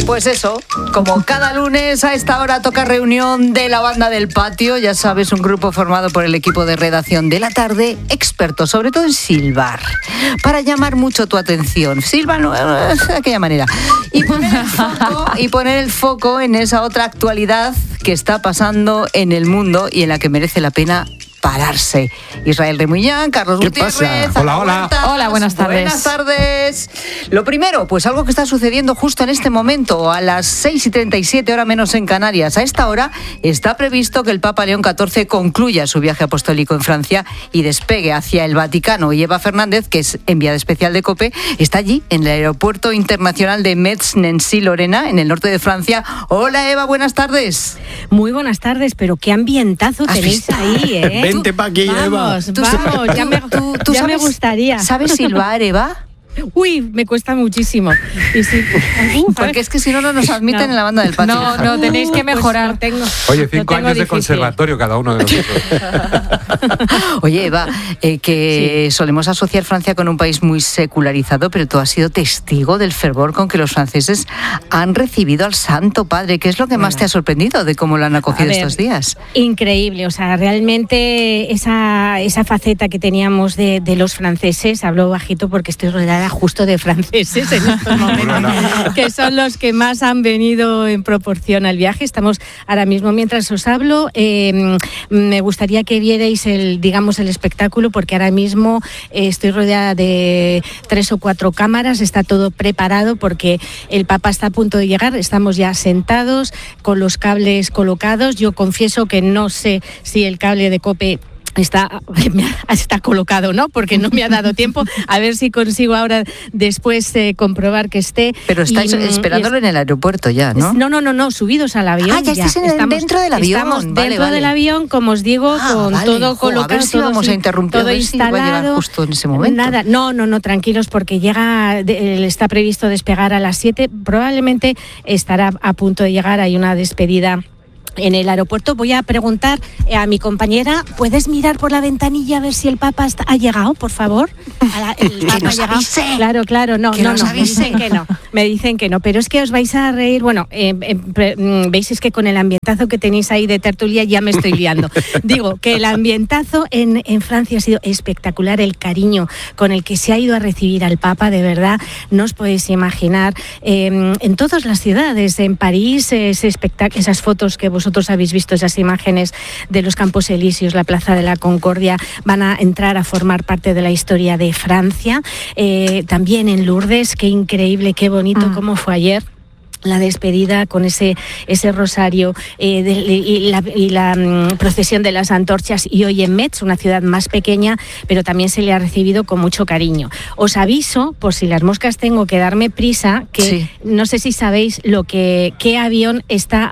Pues eso, como cada lunes a esta hora toca reunión de la banda del patio, ya sabes, un grupo formado por el equipo de redacción de La Tarde, expertos sobre todo en silbar, para llamar mucho tu atención. Silban de aquella manera. Y poner el foco en esa otra actualidad que está pasando en el mundo y en la que merece la pena pararse. Israel Remullán, Carlos Gutiérrez. Pasa? Hola. Hola, buenas tardes. Buenas tardes. Lo primero, pues algo que está sucediendo justo en este momento, a las 6:37, hora menos en Canarias. A esta hora está previsto que el Papa León XIV concluya su viaje apostólico en Francia y despegue hacia el Vaticano. Y Eva Fernández, que es enviada especial de COPE, está allí, en el aeropuerto internacional de Metz-Nancy-Lorena, en el norte de Francia. Hola, Eva, buenas tardes. Muy buenas tardes, pero qué ambientazo tenéis ahí, ¿eh? Vente pa' aquí, Eva. Vamos, ya me gustaría. ¿Sabes silbar, Eva? Uy, me cuesta muchísimo. Y sí, porque es que si no, no nos admiten en la banda del patio. No, tenéis que mejorar. Oye, 5 años de conservatorio cada uno de nosotros. Oye, Eva, que solemos asociar Francia con un país muy secularizado, pero tú has sido testigo del fervor con que los franceses han recibido al Santo Padre. ¿Qué es lo que más te ha sorprendido de cómo lo han acogido estos días? Increíble, o sea, realmente esa faceta que teníamos de los franceses, hablo bajito porque estoy rodeada justo de franceses en estos momentos, que son los que más han venido en proporción al viaje. Estamos ahora mismo, mientras os hablo, me gustaría que vierais el espectáculo, porque ahora mismo estoy rodeada de 3 o 4 cámaras, está todo preparado porque el Papa está a punto de llegar, estamos ya sentados con los cables colocados. Yo confieso que no sé si el cable de COPE está colocado, ¿no? Porque no me ha dado tiempo. A ver si consigo ahora después comprobar que esté. Pero estáis esperándolo en el aeropuerto ya, ¿no? No, subidos al avión. Ah, ya estáis dentro del avión. Estamos dentro del avión, como os digo, con todo colocado. A ver si vamos a interrumpir, todo instalado. Si va a llegar justo en ese momento. Nada, no, tranquilos, porque está previsto despegar a las 7. Probablemente estará a punto de llegar. Hay una despedida en el aeropuerto. Voy a preguntar a mi compañera, ¿puedes mirar por la ventanilla a ver si el Papa ha llegado, por favor? El Papa ha llegado. Claro, no, me dicen que no, pero es que os vais a reír. Bueno, veis, es que con el ambientazo que tenéis ahí de tertulia ya me estoy liando. Digo que el ambientazo en Francia ha sido espectacular, el cariño con el que se ha ido a recibir al Papa, de verdad, no os podéis imaginar. En todas las ciudades, en París, esas fotos que vosotros habéis visto, esas imágenes de los Campos Elíseos, la Plaza de la Concordia, van a entrar a formar parte de la historia de Francia. También en Lourdes, qué increíble, qué bonito, cómo fue ayer la despedida con ese rosario y la procesión de las antorchas, y hoy en Metz, una ciudad más pequeña, pero también se le ha recibido con mucho cariño. Os aviso, por si las moscas tengo que darme prisa, que no sé si sabéis qué avión está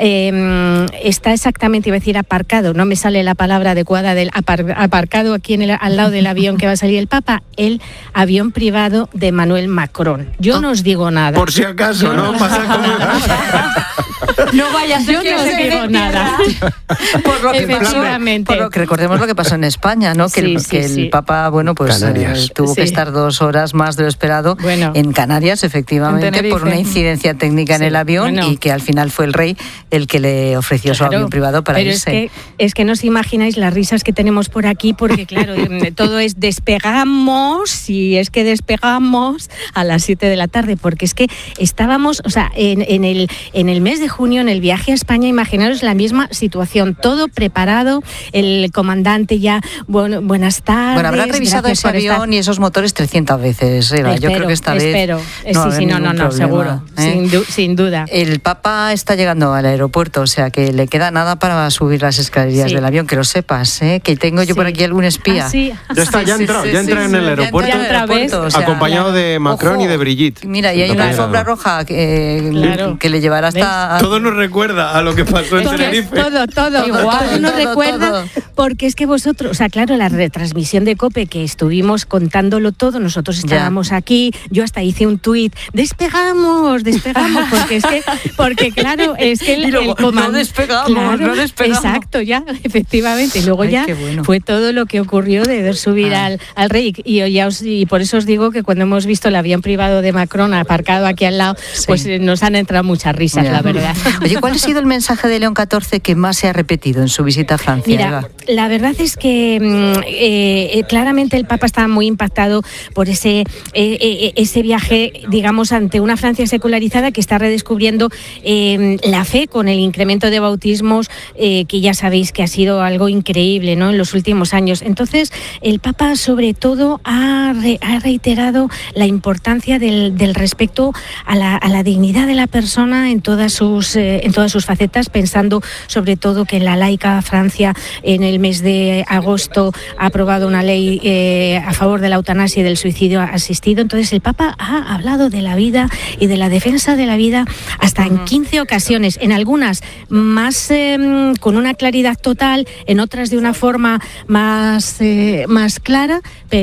exactamente, iba a decir aparcado, no me sale la palabra adecuada del aparcado aquí al lado del avión que va a salir el Papa, el avión privado de Emmanuel Macron. Yo no os digo nada. Por si acaso, ¿no? No vaya a ser que no os digo nada. Por lo que recordemos lo que pasó en España, ¿no? Que el Papa, tuvo que estar 2 horas más de lo esperado en Canarias, efectivamente, por una incidencia técnica en el avión, y que al final fue el rey el que le ofreció su avión privado para irse. Es que no os imagináis las risas que tenemos por aquí, porque claro, todo es despegamos a las 7 de la tarde, porque es que estábamos, o sea, en el mes de junio, en el viaje a España, imaginaros la misma situación, todo preparado, el comandante ya, buenas tardes. Bueno, habrá revisado ese avión y esos motores 300 veces, Eva. Yo creo que esta vez no, seguro, sin duda. El Papa está llegando al aeropuerto, o sea que le queda nada para subir las escaleras del avión, que lo sepas, que tengo yo por aquí algún espía. Ya entra en el aeropuerto, acompañado de Macron y de Brigitte. Mira, y hay una alfombra roja que le llevará hasta... Todo nos recuerda a lo que pasó en Tenerife. Todo. Igual nos recuerda Porque es que vosotros, o sea, claro, la retransmisión de COPE que estuvimos contándolo todo, nosotros estábamos aquí, yo hasta hice un tuit, despegamos, porque claro, es que el comando... No despegamos. Exacto, ya, efectivamente. Y luego fue todo lo que ocurrió de ver subir al rey. Y por eso os digo que cuando hemos visto el avión privado de Macron aparcado aquí al lado, pues nos han entrado muchas risas, la verdad. Oye, ¿cuál ha sido el mensaje de León XIV que más se ha repetido en su visita a Francia? Mira, la verdad es que claramente el Papa estaba muy impactado por ese viaje, digamos, ante una Francia secularizada que está redescubriendo la fe con el incremento de bautismos, que ya sabéis que ha sido algo increíble, ¿no?, en los últimos años. Entonces, el Papa sobre todo ha reiterado la importancia del respeto a la dignidad de la persona en todas sus facetas, pensando sobre todo que en la laica Francia en el mes de agosto ha aprobado una ley a favor de la eutanasia y del suicidio asistido. Entonces el Papa ha hablado de la vida y de la defensa de la vida hasta en 15 ocasiones, en algunas más con una claridad total, en otras de una forma más clara.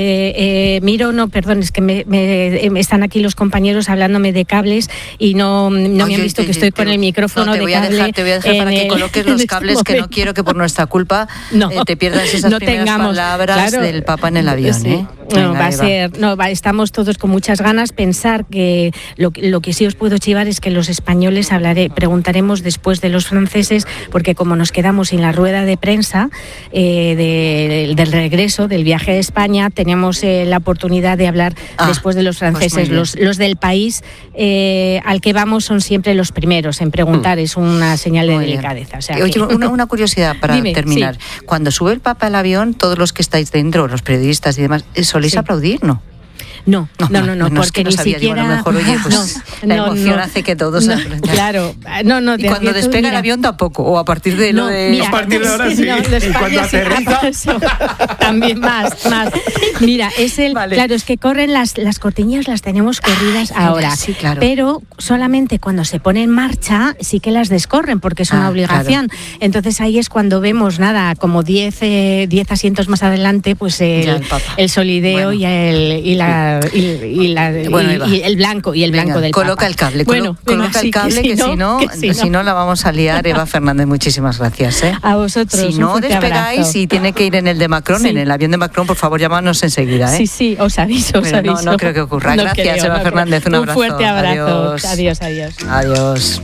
Es que me están aquí los compañeros hablándome de cables y no me han visto que estoy con el micrófono de cable. Te voy a dejar para que coloques los cables, que no quiero que por nuestra culpa te pierdas esas primeras palabras del Papa en el avión. Sí. Estamos todos con muchas ganas. Pensar que lo que sí os puedo chivar es que los españoles preguntaremos después de los franceses, porque como nos quedamos sin la rueda de prensa del regreso, del viaje a España, tenemos la oportunidad de hablar después de los franceses. Pues los del país al que vamos son siempre los primeros en preguntar, es una señal de delicadeza. O sea, oye, una curiosidad para terminar. Sí. Cuando sube el Papa al avión, todos los que estáis dentro, los periodistas y demás, ¿soléis aplaudir, no? No, porque ni siquiera... Digo, a lo mejor, oye, pues la emoción hace que todos... Claro, y cuando despega el avión tampoco, o a partir de a partir de ahora sí. Y cuando aterriza... También más. Mira, claro, es que corren las cortinillas, las tenemos corridas ahora. Sí, claro. Pero solamente cuando se pone en marcha sí que las descorren, porque es una obligación. Claro. Entonces ahí es cuando vemos, como 10 asientos más adelante, pues el solideo y el blanco del coloca Papa. El cable. Coloca el cable, que si no la vamos a liar. Eva Fernández, muchísimas gracias. A vosotros. Si no despegáis abrazo. Y tiene que ir en el de Macron, en el avión de Macron, por favor, llámanos enseguida. Sí, os aviso. No creo que ocurra. Gracias, Eva Fernández. Un abrazo. Un fuerte abrazo. Adiós.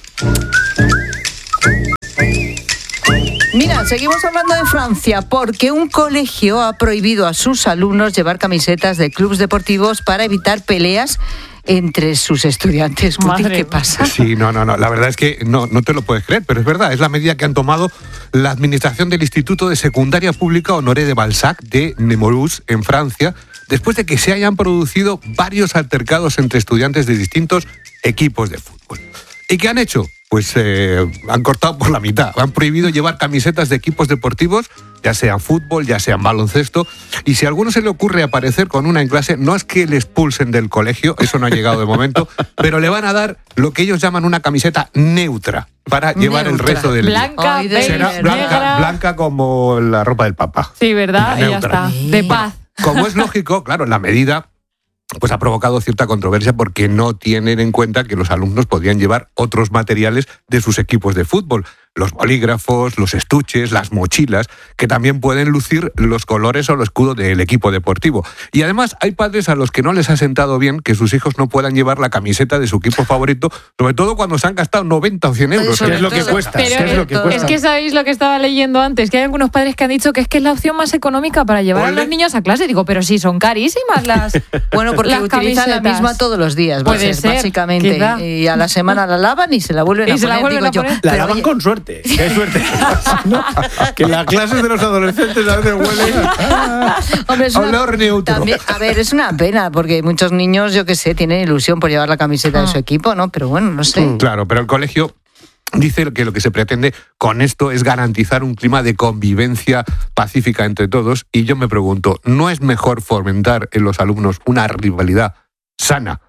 Mira, seguimos hablando de Francia porque un colegio ha prohibido a sus alumnos llevar camisetas de clubes deportivos para evitar peleas entre sus estudiantes. ¿Qué pasa? Sí, no. La verdad es que no te lo puedes creer, pero es verdad. Es la medida que han tomado la administración del Instituto de Secundaria Pública Honoré de Balzac de Nemours, en Francia, después de que se hayan producido varios altercados entre estudiantes de distintos equipos de fútbol. ¿Y qué han hecho? Pues han cortado por la mitad. Han prohibido llevar camisetas de equipos deportivos, ya sean fútbol, ya sean baloncesto. Y si a alguno se le ocurre aparecer con una en clase, no es que le expulsen del colegio, eso no ha llegado de momento, pero le van a dar lo que ellos llaman una camiseta neutra para llevar el resto del día. Blanca, será blanca como la ropa del Papa. Sí, ¿verdad? Y ya está. De paz. Como es lógico, claro, la medida pues ha provocado cierta controversia porque no tienen en cuenta que los alumnos podrían llevar otros materiales de sus equipos de fútbol. Los bolígrafos, los estuches, las mochilas, que también pueden lucir los colores o el escudo del equipo deportivo. Y además hay padres a los que no les ha sentado bien que sus hijos no puedan llevar la camiseta de su equipo favorito, sobre todo cuando se han gastado 90 o 100 euros, que es lo que cuesta. Es que sabéis lo que estaba leyendo antes, que hay algunos padres que han dicho que es la opción más económica para llevar a los niños a clase. Digo, pero sí, son carísimas las Bueno, porque las utilizan la misma todos los días, puede ser, básicamente. Quizá. Y a la semana la lavan y se la vuelven a poner. La lavan con suerte. Qué suerte. ¿No? Que las clases de los adolescentes a veces huelen a olor neutro. También, a ver, es una pena, porque muchos niños, yo qué sé, tienen ilusión por llevar la camiseta de su equipo, ¿no? Pero bueno, no sé. Claro, pero el colegio dice que lo que se pretende con esto es garantizar un clima de convivencia pacífica entre todos. Y yo me pregunto, ¿no es mejor fomentar en los alumnos una rivalidad sana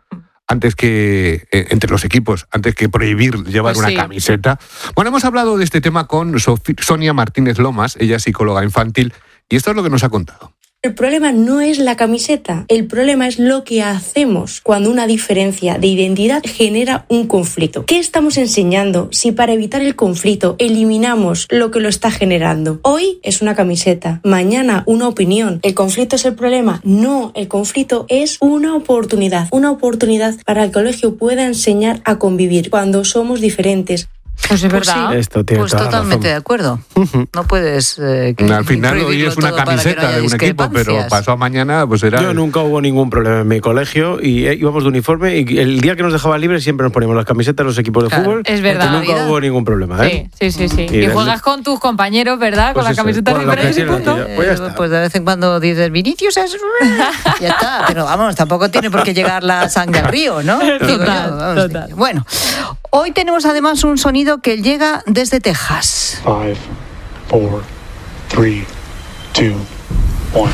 antes que entre los equipos, antes que prohibir llevar una camiseta. Bueno, hemos hablado de este tema con Sonia Martínez Lomas, ella es psicóloga infantil, y esto es lo que nos ha contado. El problema no es la camiseta, el problema es lo que hacemos cuando una diferencia de identidad genera un conflicto. ¿Qué estamos enseñando si para evitar el conflicto eliminamos lo que lo está generando? Hoy es una camiseta, mañana una opinión. ¿El conflicto es el problema? No, el conflicto es una oportunidad para que el colegio pueda enseñar a convivir cuando somos diferentes. Pues es verdad, esto tiene pues totalmente de acuerdo. No puedes... al final hoy es una camiseta de un equipo, pero pasó a mañana pues era... Yo nunca hubo ningún problema en mi colegio y íbamos de uniforme y el día que nos dejaban libres siempre nos poníamos las camisetas de los equipos de fútbol. Es verdad. Y nunca hubo ningún problema, ¿eh? Sí. Y juegas con tus compañeros, ¿verdad? Con las camisetas diferentes y punto. Pues de vez en cuando dices, Vinicius es... ya está, pero vamos, tampoco tiene por qué llegar la sangre al río, ¿no? Total. Bueno, hoy tenemos además un sonido que llega desde Texas. 5, 4, 3, 2, 1.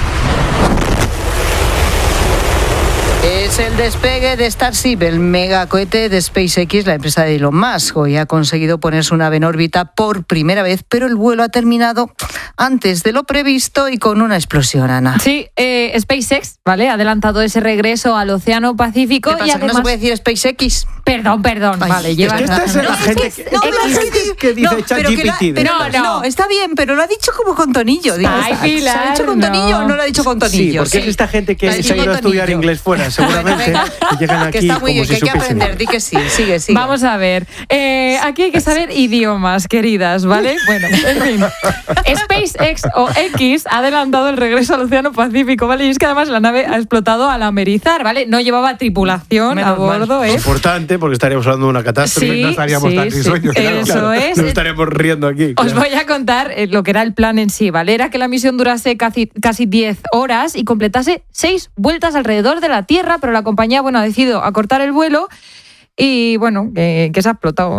Es el despegue de Starship, el megacohete de SpaceX, la empresa de Elon Musk. Hoy ha conseguido poner su nave en órbita por primera vez, pero el vuelo ha terminado antes de lo previsto y con una explosión, Ana. Sí, SpaceX, ¿vale? Ha adelantado ese regreso al Océano Pacífico. ¿Qué pasa, y además... que no se puede decir SpaceX? Perdón. Ay, vale, lleva... Esta es la gente que dice ChatGPT. No, está bien, pero lo ha dicho como con tonillo. Digo, Ay, Pilar, ¿se ha dicho con tonillo o no lo ha dicho con tonillo? Sí, porque es esta gente que se ha ido a estudiar inglés fuera, seguramente, y llegan aquí que está muy bien, como si que hay que supiesen. aprender, di que sí, sigue. Vamos a ver, aquí hay que saber idiomas, queridas, ¿vale? Bueno, en fin. SpaceX o X ha adelantado el regreso al Océano Pacífico, ¿vale? Y es que además la nave ha explotado al amerizar, ¿vale? No llevaba tripulación a bordo, ¿eh? Importante, porque estaríamos hablando de una catástrofe. Sí, no estaríamos tan risueños. Eso es. Nos estaríamos riendo aquí. Os voy a contar lo que era el plan en sí, ¿vale? Era que la misión durase casi 10 horas y completase 6 vueltas alrededor de la Tierra, pero la compañía, ha decidido acortar el vuelo y, que se ha explotado.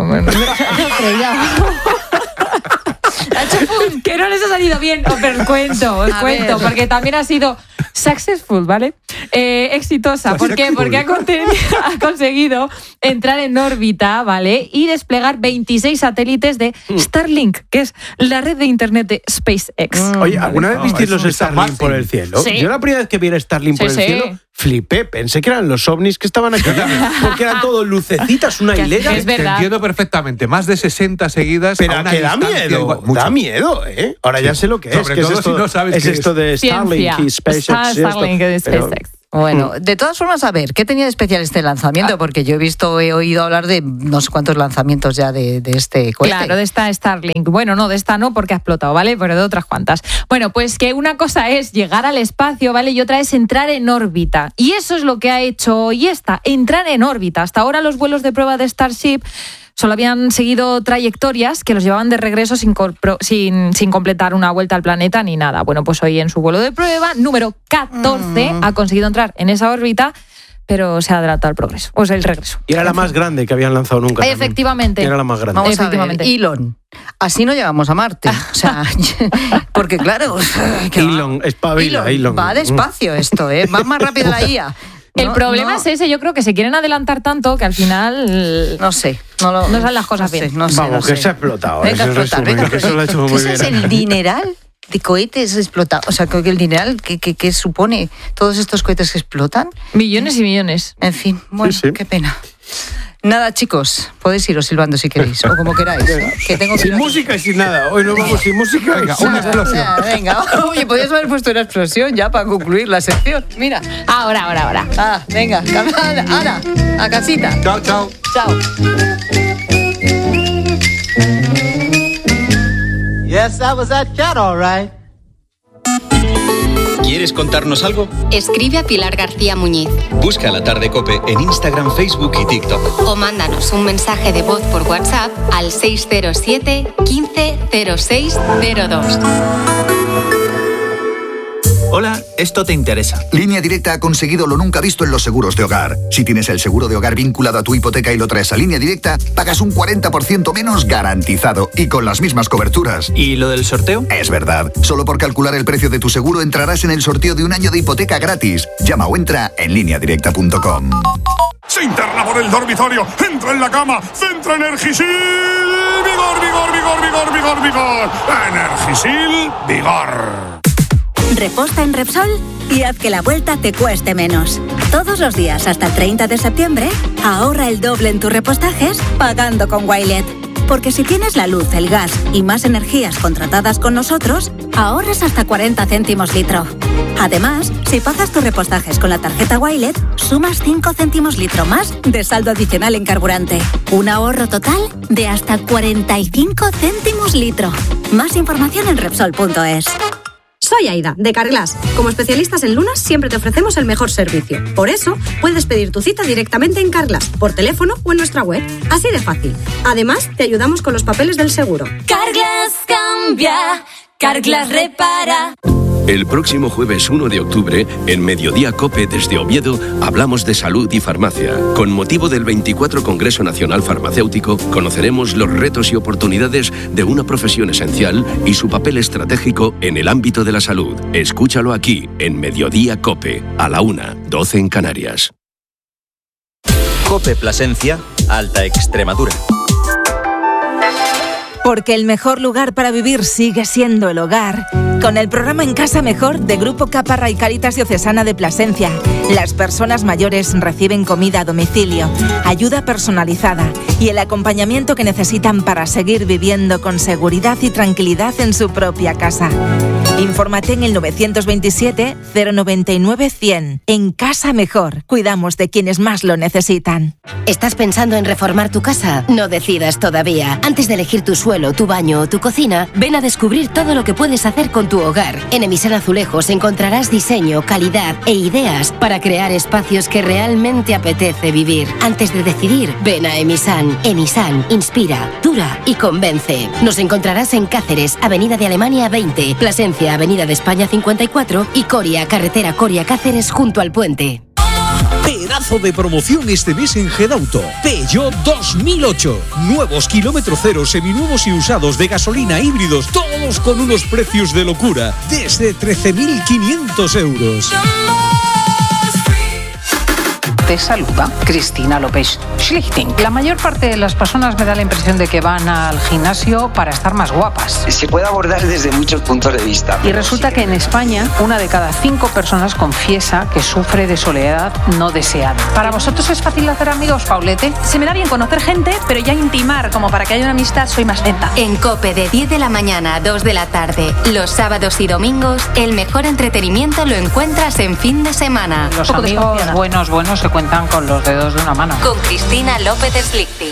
Que no les ha salido bien, os cuento, porque también ha sido successful, ¿vale? Exitosa. ¿Por qué? Porque ha conseguido entrar en órbita, ¿vale? Y desplegar 26 satélites de Starlink, que es la red de internet de SpaceX. Oye, ¿alguna vez visteis los Starlink por el cielo? Sí. Yo la primera vez que vi Starlink por el cielo, flipé. Pensé que eran los ovnis que estaban aquí. Porque eran todo lucecitas, una hilera. Es verdad. Te entiendo perfectamente. Más de 60 seguidas. Pero que da miedo. Da miedo, ¿eh? Ahora ya sé lo que es. Sobre todo si no sabes qué es esto de Starlink y SpaceX. Starlink y SpaceX. Bueno, de todas formas, a ver, ¿qué tenía de especial este lanzamiento? Porque yo he oído hablar de no sé cuántos lanzamientos ya de este cohete. Claro, de esta Starlink. Bueno, no, de esta no, porque ha explotado, ¿vale? Pero de otras cuantas. Bueno, pues que una cosa es llegar al espacio, ¿vale? Y otra es entrar en órbita. Y eso es lo que ha hecho hoy entrar en órbita. Hasta ahora los vuelos de prueba de Starship solo habían seguido trayectorias que los llevaban de regreso sin completar una vuelta al planeta ni nada. Bueno, pues hoy en su vuelo de prueba, número 14, ha conseguido entrar en esa órbita, pero se ha adelantado el progreso, el regreso. Y era la más grande que habían lanzado nunca. Efectivamente. Era la más grande. Vamos a ver, Elon. Así no llegamos a Marte. O sea, porque claro... Elon, espabila, Elon. Va despacio esto, ¿eh? Va más rápido la IA. El problema es ese, yo creo que se quieren adelantar tanto que al final... No sé. No salen las cosas bien. Vamos, que se ha explotado. Venga, a explotar. Eso lo ha hecho muy bien. ¿Qué es el dineral de cohetes explotados? O sea, que el dineral que supone todos estos cohetes que explotan. Millones y millones. En fin, bueno, sí. Qué pena. Nada, chicos, podéis iros silbando si queréis, o como queráis. Que tengo sin música y sin nada. Hoy nos vamos sin música. Venga, una explosión. Venga, oye, podías haber puesto una explosión ya para concluir la sección. Mira. Ahora. Venga, Ana, a casita. Chao. Yes, that was that cat, all right. ¿Quieres contarnos algo? Escribe a Pilar García Muñiz. Busca La Tarde COPE en Instagram, Facebook y TikTok. O mándanos un mensaje de voz por WhatsApp al 607 15 06 02. Hola, esto te interesa. Línea Directa ha conseguido lo nunca visto en los seguros de hogar. Si tienes el seguro de hogar vinculado a tu hipoteca y lo traes a Línea Directa, pagas un 40% menos garantizado y con las mismas coberturas. ¿Y lo del sorteo? Es verdad. Solo por calcular el precio de tu seguro entrarás en el sorteo de un año de hipoteca gratis. Llama o entra en lineadirecta.com. Se interna por el dormitorio, entra en la cama, centra Energisil. Vigor, vigor, vigor, vigor, vigor, vigor. Energisil, vigor. Reposta en Repsol y haz que la vuelta te cueste menos. Todos los días hasta el 30 de septiembre, ahorra el doble en tus repostajes pagando con Wilet. Porque si tienes la luz, el gas y más energías contratadas con nosotros, ahorras hasta 40 céntimos litro. Además, si pagas tus repostajes con la tarjeta Wilet, sumas 5 céntimos litro más de saldo adicional en carburante. Un ahorro total de hasta 45 céntimos litro. Más información en Repsol.es. Soy Aida, de Carglass. Como especialistas en lunas, siempre te ofrecemos el mejor servicio. Por eso, puedes pedir tu cita directamente en Carglass, por teléfono o en nuestra web. Así de fácil. Además, te ayudamos con los papeles del seguro. Carglass cambia, Carglass repara. El próximo jueves 1 de octubre, en Mediodía COPE desde Oviedo, hablamos de salud y farmacia. Con motivo del 24 Congreso Nacional Farmacéutico, conoceremos los retos y oportunidades de una profesión esencial y su papel estratégico en el ámbito de la salud. Escúchalo aquí, en Mediodía COPE, a la 1:12 en Canarias. COPE Plasencia, Alta Extremadura. Porque el mejor lugar para vivir sigue siendo el hogar. Con el programa En Casa Mejor de Grupo Caparra y Cáritas Diocesana de Plasencia, las personas mayores reciben comida a domicilio, ayuda personalizada y el acompañamiento que necesitan para seguir viviendo con seguridad y tranquilidad en su propia casa. Infórmate en el 927 099 100. En Casa Mejor, cuidamos de quienes más lo necesitan. ¿Estás pensando en reformar tu casa? No decidas todavía. Antes de elegir tu suelo, tu baño o tu cocina, ven a descubrir todo lo que puedes hacer con tu hogar. En Emisan Azulejos encontrarás diseño, calidad e ideas para crear espacios que realmente apetece vivir. Antes de decidir, ven a Emisan. Emisan inspira, dura y convence. Nos encontrarás en Cáceres, Avenida de Alemania 20, Plasencia, Avenida de España 54 y Coria, carretera Coria-Cáceres junto al puente. Pedazo de promoción este mes en Gedauto. Peugeot 2008. Nuevos kilómetro cero, seminuevos y usados de gasolina, híbridos, todos con unos precios de locura. Desde 13.500 euros. Te saluda Cristina López Schlichting. La mayor parte de las personas me da la impresión de que van al gimnasio para estar más guapas. Se puede abordar desde muchos puntos de vista. Y resulta que en España, 1 de cada 5 personas confiesa que sufre de soledad no deseada. ¿Para vosotros es fácil hacer amigos, Paulete? Se me da bien conocer gente, pero ya intimar como para que haya una amistad soy más lenta. En COPE de 10 de la mañana a 2 de la tarde, los sábados y domingos, el mejor entretenimiento lo encuentras en fin de semana. Los amigos buenos se cuentan con los dedos de una mano. Con Cristina López Schlichting.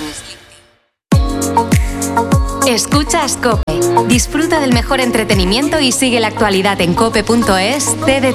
Escuchas COPE. Disfruta del mejor entretenimiento y sigue la actualidad en cope.es.